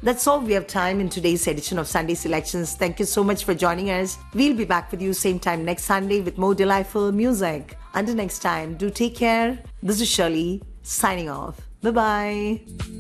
That's all we have time in today's edition of Sunday Selections. Thank you so much for joining us. We'll be back with you same time next Sunday with more delightful music. Until next time, do take care. This is Shirley signing off. Bye-bye.